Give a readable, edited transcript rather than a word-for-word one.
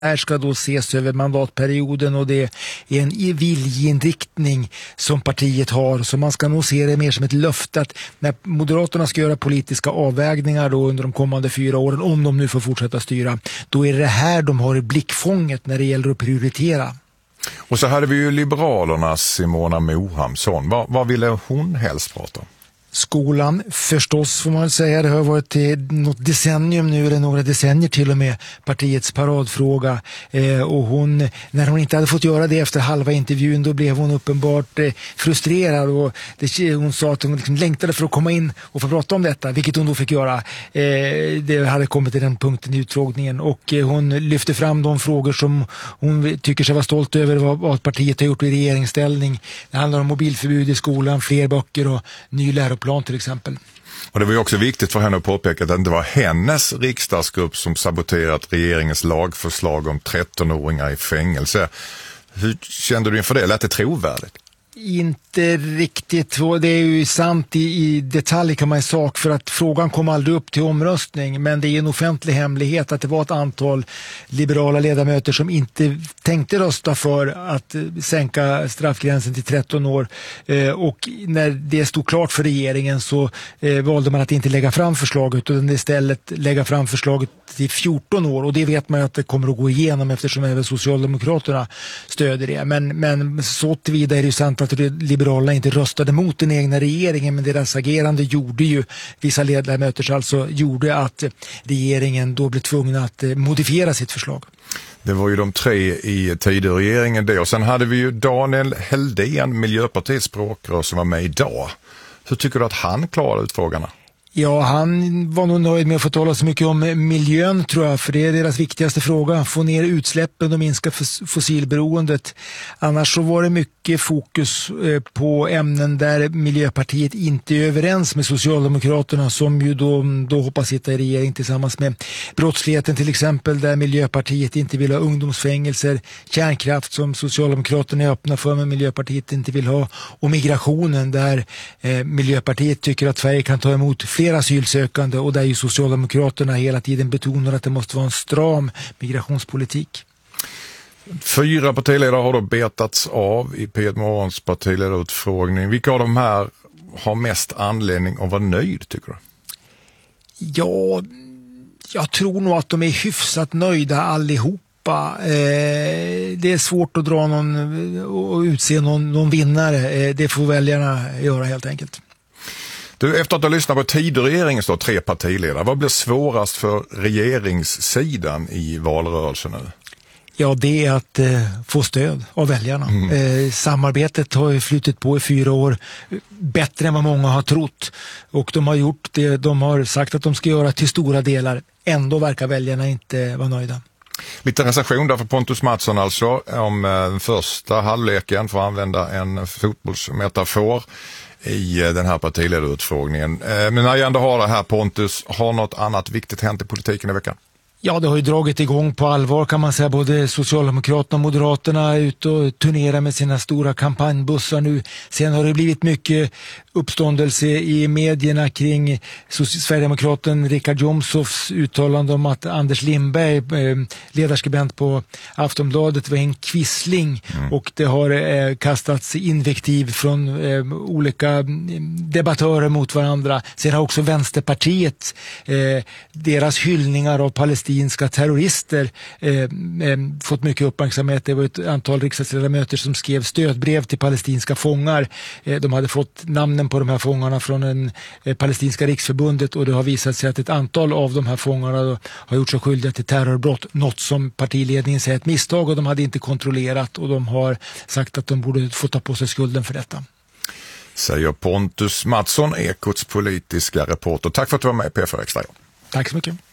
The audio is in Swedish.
här ska då ses över mandatperioden och det är en viljeinriktning som partiet har. Så man ska nog se det mer som ett löfte att när Moderaterna ska göra politiska avvägningar då under de kommande 4 åren, om de nu får fortsätta styra, då är det här de har i blickfånget när det gäller att prioritera. Och så hade vi ju Liberalernas Simona Mohamsson. Vad ville hon helst prata om? Skolan förstås får man säga, det har varit något decennium nu eller några decennier till och med partiets paradfråga och hon, när hon inte hade fått göra det efter halva intervjun, då blev hon uppenbart frustrerad och hon sa att hon liksom längtade för att komma in och få prata om detta, vilket hon då fick göra. Det hade kommit till den punkten i utfrågningen och hon lyfte fram de frågor som hon tycker sig vara stolt över vad partiet har gjort i regeringsställning. Det handlar om mobilförbud i skolan, fler böcker och ny läroplan till exempel. Och det var ju också viktigt för henne att påpeka att det inte var hennes riksdagsgrupp som saboterat regeringens lagförslag om 13-åringar i fängelse. Hur kände du inför det? Lät det trovärdigt? Inte riktigt, det är ju sant i detalj kan man i sak, för att frågan kom aldrig upp till omröstning, men det är en offentlig hemlighet att det var ett antal liberala ledamöter som inte tänkte rösta för att sänka straffgränsen till 13 år och när det stod klart för regeringen så valde man att inte lägga fram förslaget utan istället lägga fram förslaget till 14 år och det vet man att det kommer att gå igenom eftersom även Socialdemokraterna stöder det. Men så tillvida är det ju sant att Liberalerna inte röstade mot den egna regeringen, men deras agerande gjorde ju, vissa ledamöter alltså, gjorde att regeringen då blev tvungen att modifiera sitt förslag. Det var ju de 3 i tidigare regeringen det och sen hade vi ju Daniel Heldén, Miljöpartiets språkrör, som var med idag. Hur tycker du att han klarade ut frågorna? Ja, han var nog nöjd med att få tala så mycket om miljön tror jag, för det är deras viktigaste fråga. Få ner utsläppen och minska fossilberoendet. Annars så var det mycket fokus på ämnen där Miljöpartiet inte är överens med Socialdemokraterna som ju då hoppas sitta i regering tillsammans med brottsligheten till exempel, där Miljöpartiet inte vill ha ungdomsfängelser, kärnkraft som Socialdemokraterna är öppna för men Miljöpartiet inte vill ha, och migrationen där Miljöpartiet tycker att Sverige kan ta emot fler asylsökande och där ju Socialdemokraterna hela tiden betonar att det måste vara en stram migrationspolitik. 4 partiledare har då betats av i P1 Morgons partiledarutfrågning. Vilka av de här har mest anledning att vara nöjd tycker du? Ja, jag tror nog att de är hyfsat nöjda allihopa. Det är svårt att dra någon och utse någon vinnare. Det får väljarna göra helt enkelt. Du, efter att ha lyssnat på tidigare så 3 partiledare, vad blir svårast för regeringssidan i valrörelsen nu? Ja, det är att få stöd av väljarna. Samarbetet har ju flutit på i 4 år bättre än vad många har trott. Och de har gjort det de har sagt att de ska göra till stora delar. Ändå verkar väljarna inte vara nöjda. Lite recension där för Pontus Mattsson alltså om den första halvleken, för att använda en fotbollsmetafor i den här partiledarutfrågningen. Men när jag ändå har det här, Pontus, har något annat viktigt hänt i politiken i veckan? Ja, det har ju dragit igång på allvar kan man säga. Både Socialdemokraterna och Moderaterna är ute och turnerar med sina stora kampanjbussar nu. Sen har det blivit mycket uppståndelse i medierna kring Sverigedemokraten Richard Jomshofs uttalande om att Anders Lindberg, ledarskribent på Aftonbladet, var en kvissling och det har kastats invektiv från olika debattörer mot varandra. Sen har också Vänsterpartiet deras hyllningar av palestinska terrorister fått mycket uppmärksamhet. Det var ett antal riksdagsledamöter som skrev stödbrev till palestinska fångar. De hade fått namnen på de här fångarna från en palestinska riksförbundet och det har visat sig att ett antal av de här fångarna har gjort sig skyldiga till terrorbrott, något som partiledningen säger ett misstag och de hade inte kontrollerat och de har sagt att de borde få ta på sig skulden för detta. Säger Pontus Mattsson, Ekots politiska reporter. Tack för att du var med i P4 Extra. Tack så mycket.